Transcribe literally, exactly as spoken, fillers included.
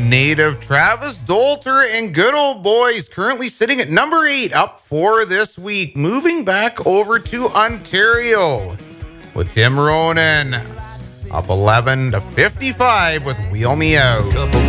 native Travis Dolter and Good Old Boys currently sitting at number eight, up four this week. Moving back over to Ontario with Tim Ronan up eleven to fifty-five with Wheel Me Out.